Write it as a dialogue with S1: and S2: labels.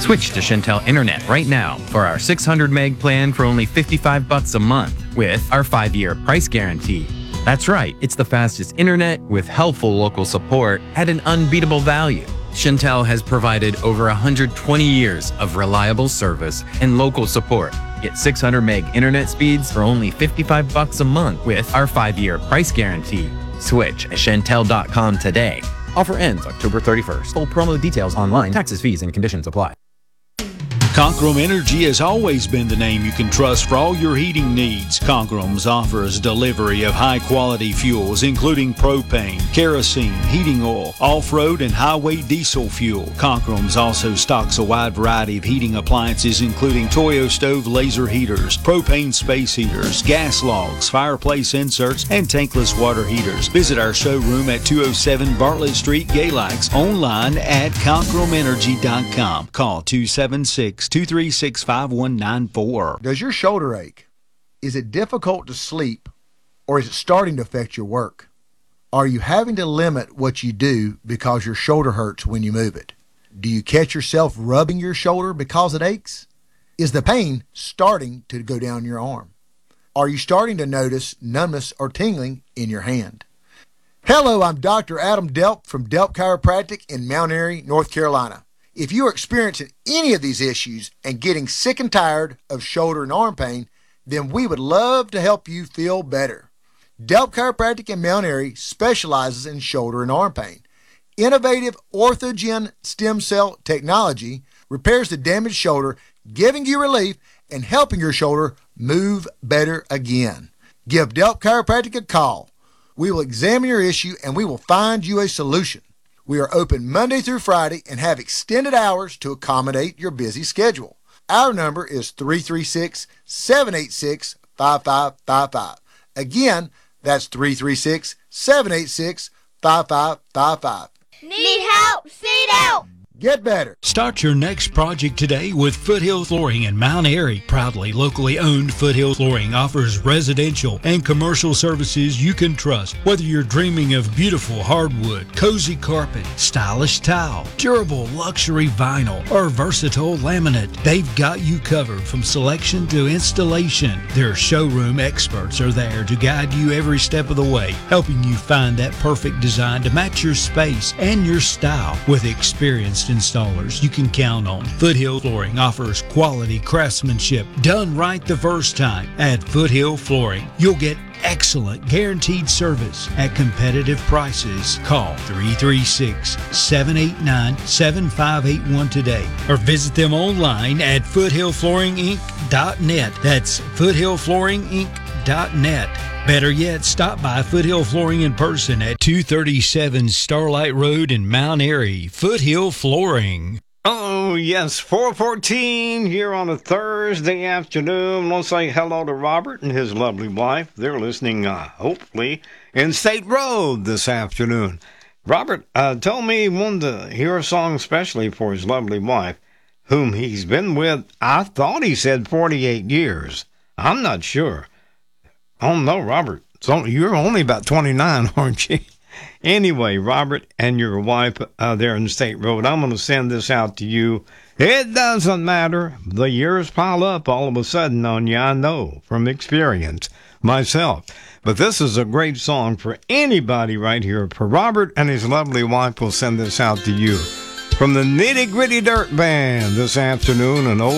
S1: Switch to Chantel Internet right now for our 600 meg plan for only $55 a month with our 5-year price guarantee. That's right, it's the fastest internet with helpful local support at an unbeatable value. Chantel has provided over 120 years of reliable service and local support. Get 600 meg internet speeds for only $55 a month with our 5-year price guarantee. Switch at Chantel.com today. Offer ends October 31st. Full promo details online. Taxes, fees, and conditions apply.
S2: Conkrum Energy has always been the name you can trust for all your heating needs. Conkrum's offers delivery of high-quality fuels, including propane, kerosene, heating oil, off-road, and highway diesel fuel. Conkrum's also stocks a wide variety of heating appliances, including Toyo stove laser heaters, propane space heaters, gas logs, fireplace inserts, and tankless water heaters. Visit our showroom at 207 Bartlett Street, Galax, online at ConkrumeNergy.com. Call 276-236-5194.
S3: Does your shoulder ache? Is it difficult to sleep, or is it starting to affect your work? Are you having to limit what you do because your shoulder hurts when you move it? Do you catch yourself rubbing your shoulder because it aches? Is the pain starting to go down your arm? Are you starting to notice numbness or tingling in your hand? Hello, I'm Dr. Adam Delp from Delp Chiropractic in Mount Airy, North Carolina. If you are experiencing any of these issues and getting sick and tired of shoulder and arm pain, then we would love to help you feel better. Delp Chiropractic in Mount Airy specializes in shoulder and arm pain. Innovative Orthogen stem cell technology repairs the damaged shoulder, giving you relief and helping your shoulder move better again. Give Delp Chiropractic a call. We will examine your issue and we will find you a solution. We are open Monday through Friday and have extended hours to accommodate your busy schedule. Our number is 336-786-5555. Again, that's 336-786-5555.
S4: Need help? Seat out!
S3: Get better.
S2: Start your next project today with Foothill Flooring in Mount Airy. Proudly locally owned, Foothill Flooring offers residential and commercial services you can trust. Whether you're dreaming of beautiful hardwood, cozy carpet, stylish tile, durable luxury vinyl, or versatile laminate, they've got you covered from selection to installation. Their showroom experts are there to guide you every step of the way, helping you find that perfect design to match your space and your style. With experienced installers you can count on, Foothill Flooring offers quality craftsmanship done right the first time. At Foothill Flooring, you'll get excellent guaranteed service at competitive prices. Call 336-789-7581 today or visit them online at foothillflooringinc.net. That's foothillflooringinc.net. Better yet, stop by Foothill Flooring in person at 237 Starlight Road in Mount Airy. Foothill Flooring.
S5: Oh, yes, 4:14 here on a Thursday afternoon. Let's say hello to Robert and his lovely wife. They're listening, hopefully, in State Road this afternoon. Robert told me he wanted to hear a song especially for his lovely wife, whom he's been with, I thought he said 48 years. I'm not sure. Oh, no, Robert, you're only about 29, aren't you? Anyway, Robert and your wife there in State Road, I'm going to send this out to you. It doesn't matter. The years pile up all of a sudden on you, I know, from experience myself. But this is a great song for anybody right here. For Robert and his lovely wife, we'll send this out to you. From the Nitty Gritty Dirt Band this afternoon, an old